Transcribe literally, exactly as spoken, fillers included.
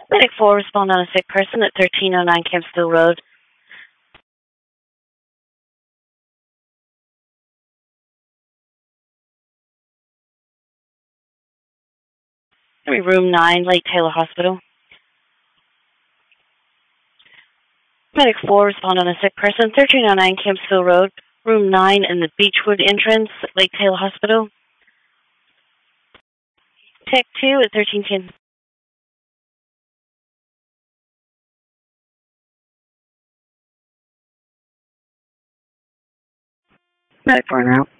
Medic four, respond on a sick person at thirteen oh nine Campsville Road. Room nine, Lake Taylor Hospital. Medic four, respond on a sick person, thirteen oh nine Campsville Road, room nine in the Beechwood entrance, Lake Taylor Hospital. Tech two at thirteen ten. Medic four en route.